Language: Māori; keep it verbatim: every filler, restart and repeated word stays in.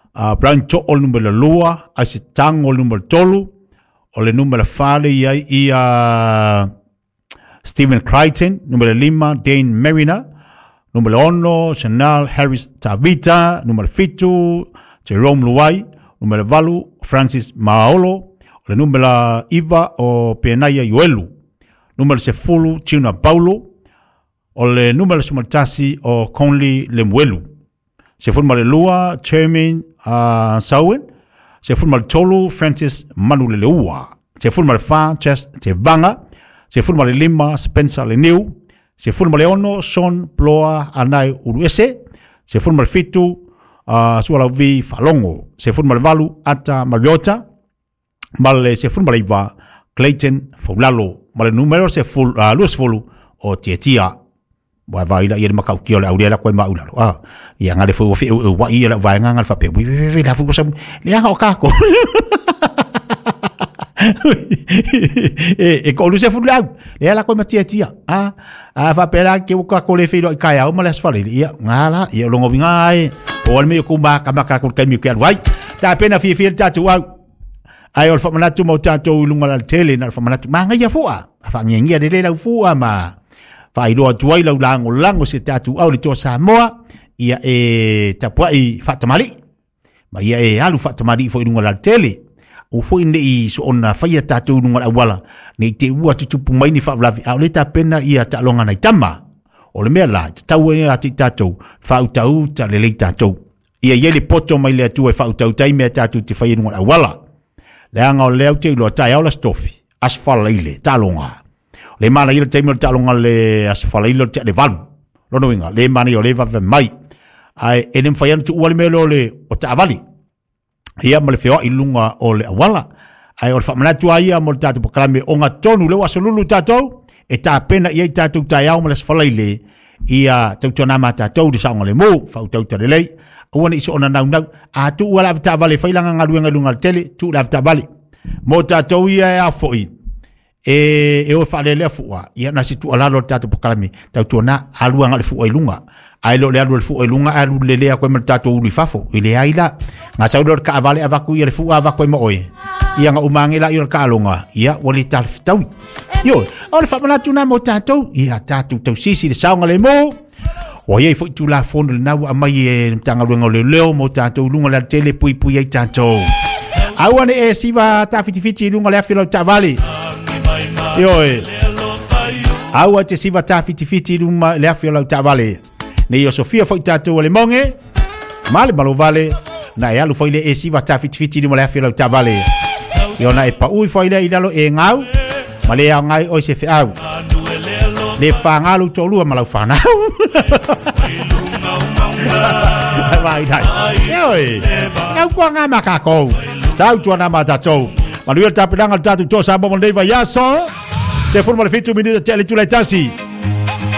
uh, Brian Cho o le numero lua, ai se tang o le numero tolu, o le numero fale ia ia Stephen Crichton, numero lima, Dane Mariner, numero ono, Chanel Harris Tavita, numero fitu, Jerome Luai, numero valu, Francis Maolo, o le numero Iva o Penaya Yuelu, numero sefulu, China Paulo, o le numero sumaltasi o Conley Lemuelu. Se forma le lua, Chairman uh, Sauen, se forma le tolu, Francis Manuleleua, se forma le fa, Chess Te Vanga, se forma le lima, Spencer Leneu, se forma le ono, Sean Ploa Anai Uruese, se forma le fitu, uh, Sualavi Falongo, se forma le valu, Ata Mariota, male se forma le iva, Clayton Faulalo, male numero se ful, uh, luas fulu o Tietia. Wa vai la ia makau ki o le auria la koe maula ah ia ngale fo fi wa ia la vai nga ngal fa pe wi wi la fu ko sam le nga o ka ko e e ko lu se fu la le la koe matia tia ah a fa pe la ke ko ko le fi lo ka ya o ma le fa le ia ngala ia longo vinga e o le me ko ba ka maka ko kai mi ke vai ta pena fi fi ta tu au ai ol fa manatu mo ta to lunga la tele na fa manatu ma nga ia fu a fa ngia de le la fu a ma fai loa tuai lau lango lango se tatu au le toa Samoa ia e tapuai fatamali ma ia e alu fatamali fo inunga la tele o fo inde i so ona fai tatu inunga la wala ne te ua tutupu mai ni faalavi au le tapena ia ta longa na tama o le mea la tau e ati tatu fa utau ta le le tatu ia ye le poto mai le atu e fa utau tai mea tatu te fai inunga la wala le anga o leo te ilo tai au la stofi asfala ile ta longa le mana ile taimi le talonga le asfala ile te le val lo no inga le mana yo le va mai ai enem fayan tu wale melo le o tavali ia male feo ilunga o le awala ai o fa mana tu ia mo tatu poklame o nga tonu le wasolulu tatu e ta pena ia tatu ta ia mo le asfala ile ia tatu na mata tatu de sanga le mo fa tatu te le o ni so ona na na a tu wala tavali fa ilanga ngaluenga lunga tele tu la tavali mo tatu ia a foi e e o fale le fuwa ia na situ ala lo tatu pokalami tatu na alu nga le fuwa ilunga ai lo le alu le fuwa ilunga alu le le ko me tatu uli fafo ile aila nga sa do ka vale avaku ia le fuwa avaku mo oi ia nga umangela ia ka longa ia wali talf tau yo o le famana tu na mo tatu ia tatu tau sisi le saunga le mo o ia fo tu la fon le na mai e tanga lo le leo mo tatu lunga la tele pui pui ai tatu awane e siva ta fiti fiti lunga le afilo tavali Yoi. Aua te siva ta fiti fiti luma le afio lau ta vale. Ne yo Sofia foi tatu le monge. Male malo vale. Na e alu foi le e siva ta fiti fiti luma le afio lau ta vale. Yo na e pa ui foi le idalo e ngau. Male a ngai oi se fe au. Le fa ngalu tolu malau fa na. Vai dai. Yoi. Ngau kwa nga makako. Tau tuana matatou. Manuel tapidanga tatu to sabo mondei vai yaso. Se forma le fitu minuto tele tu la tasi.